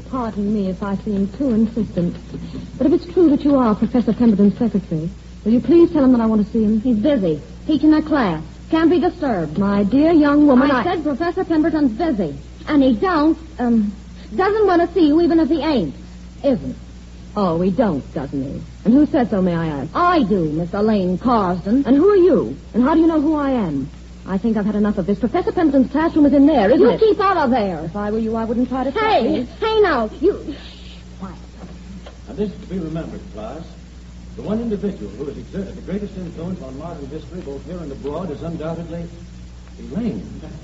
pardon me if I seem too insistent, but if it's true that you are Professor Pemberton's secretary, will you please tell him that I want to see him? He's busy. Teaching a class. Can't be disturbed. My dear young woman, I said Professor Pemberton's busy. And he doesn't want to see you even if he ain't. Isn't. Oh, he don't, doesn't he? And who said so, may I ask? I do, Miss Elaine Carsden. And who are you? And how do you know who I am? I think I've had enough of this. Professor Pemberton's classroom is in there, isn't it? You keep out of there. If I were you, I wouldn't try to stop me. Hey, now, you... Quiet. Now, this is to be remembered, class. The one individual who has exerted the greatest influence on modern history, both here and abroad, is undoubtedly Elaine.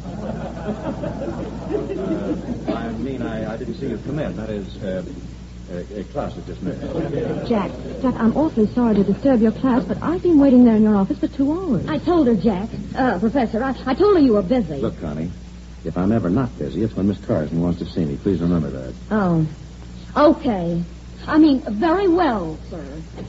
I didn't see you come in. That is, class has just met. Jack, I'm awfully sorry to disturb your class, but I've been waiting there in your office for 2 hours. I told her, Jack. Professor, I told her you were busy. Look, Connie, if I'm ever not busy, it's when Miss Carsden wants to see me. Please remember that. Oh. Okay. I mean, very well, sir.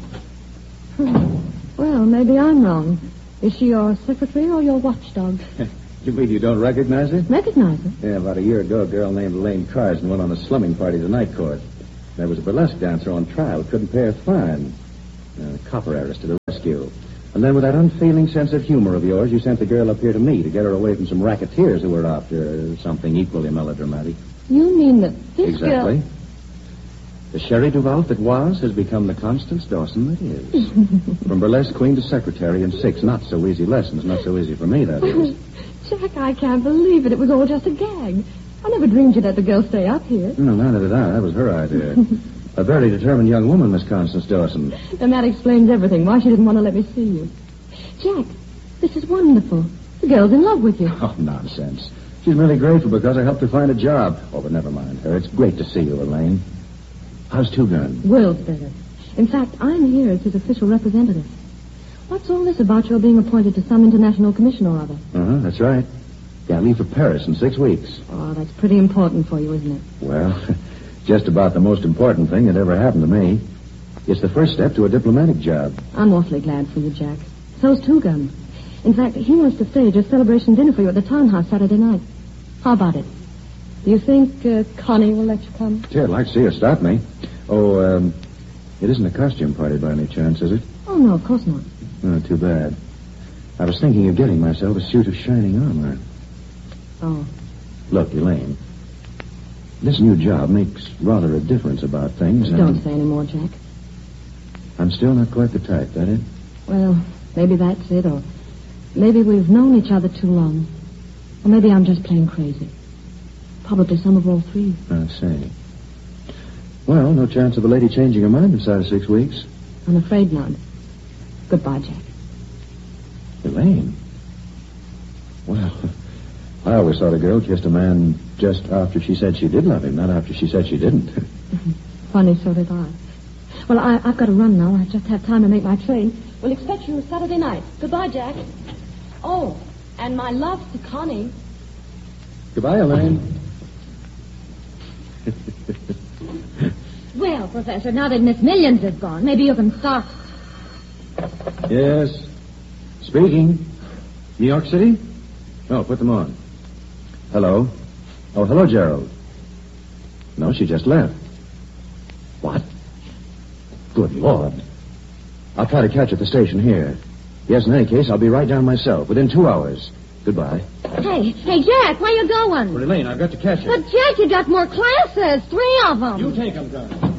Well, maybe I'm wrong. Is she your secretary or your watchdog? You mean you don't recognize her? Recognize her? Yeah, about a year ago, a girl named Elaine Carsden went on a slumming party to night court. There was a burlesque dancer on trial, couldn't pay her fine. Copper heiress to the rescue. And then with that unfailing sense of humor of yours, you sent the girl up here to me to get her away from some racketeers who were after something equally melodramatic. You mean that this Exactly. girl... The Sherry Duval that was has become the Constance Dawson that is. From burlesque queen to secretary in 6 not-so-easy lessons. Not so easy for me, that is. Jack, I can't believe it. It was all just a gag. I never dreamed you'd let the girl stay up here. No, neither did I. That was her idea. A very determined young woman, Miss Constance Dawson. And that explains everything, why she didn't want to let me see you. Jack, this is wonderful. The girl's in love with you. Oh, nonsense. She's merely grateful because I helped her find a job. Oh, but never mind her. It's great to see you, Elaine. How's Two Gun? World's better. In fact, I'm here as his official representative. What's all this about your being appointed to some international commission or other? Uh-huh, that's right. Yeah, I leave for Paris in 6 weeks. Oh, that's pretty important for you, isn't it? Well, just about the most important thing that ever happened to me. It's the first step to a diplomatic job. I'm awfully glad for you, Jack. So's Two Gun. In fact, he wants to stage a celebration dinner for you at the townhouse Saturday night. How about it? Do you think Connie will let you come? Gee, I'd like to see her stop me. Oh, it isn't a costume party by any chance, is it? Oh, no, of course not. Oh, too bad. I was thinking of getting myself a suit of shining armor. Oh. Look, Elaine, this new job makes rather a difference about things. Don't say any more, Jack. I'm still not quite the type, that it? Well, maybe that's it, or maybe we've known each other too long. Or maybe I'm just plain crazy. Probably some of all three. I see. Well, no chance of a lady changing her mind inside of 6 weeks. I'm afraid not. Goodbye, Jack. Elaine? Well, I always thought a girl kissed a man just after she said she did love him, not after she said she didn't. Funny, so did I. Well, I've got to run now. I just have time to make my train. We'll expect you Saturday night. Goodbye, Jack. Oh, and my love to Connie. Goodbye, Elaine. Well, Professor, now that Miss Millions is gone, maybe you can start. Yes. Speaking. New York City? Oh, put them on. Hello. Oh, hello, Gerald. No, she just left. What? Good Lord. I'll try to catch her at the station here. Yes, in any case, I'll be right down myself within 2 hours. Goodbye. Hey, Jack, where you going? Well, Elaine, I've got to catch her. But, Jack, you got more classes. 3 of them. You take them, Gun.